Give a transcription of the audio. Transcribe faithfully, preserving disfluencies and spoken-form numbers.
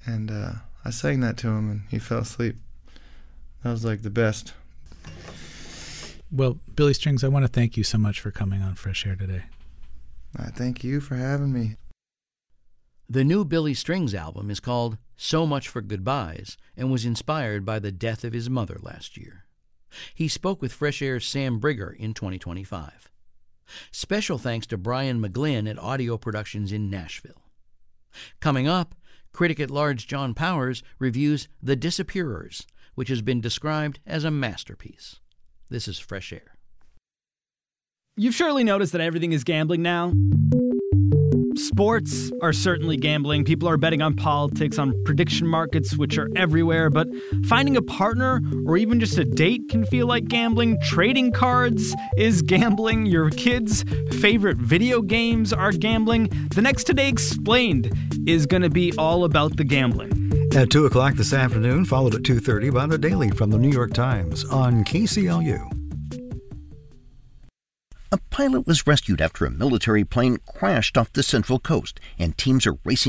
And uh, I sang that to him, and he fell asleep. That was like the best. Well, Billy Strings, I want to thank you so much for coming on Fresh Air today. I thank you for having me. The new Billy Strings album is called So Much for Goodbyes and was inspired by the death of his mother last year. He spoke with Fresh Air's Sam Brigger in twenty twenty-five. Special thanks to Brian McGlynn at Audio Productions in Nashville. Coming up, critic at large John Powers reviews The Disappearers, which has been described as a masterpiece. This is Fresh Air. You've surely noticed that everything is gambling now. Sports are certainly gambling. People are betting on politics, on prediction markets, which are everywhere. But finding a partner or even just a date can feel like gambling. Trading cards is gambling. Your kids' favorite video games are gambling. The next Today Explained is going to be all about the gambling. At two o'clock this afternoon, followed at two thirty by The Daily from the New York Times on K C L U. A pilot was rescued after a military plane crashed off the Central Coast, and teams are racing